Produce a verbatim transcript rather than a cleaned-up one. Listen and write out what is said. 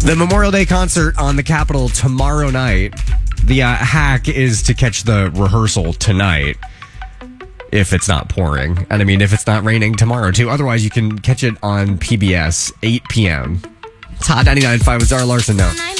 The Memorial Day concert on the Capitol tomorrow night. The uh, hack is to catch the rehearsal tonight if it's not pouring. And I mean, if it's not raining tomorrow too. Otherwise, you can catch it on P B S, eight p.m. It's Hot ninety-nine point five with Zara Larson now.